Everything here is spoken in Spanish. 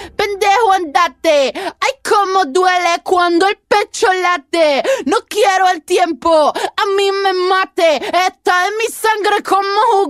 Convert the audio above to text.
pendejo andate. Ay, cómo duele cuando el pecho late. No quiero el tiempo, a mí me mate. Está en mi sangre como jugo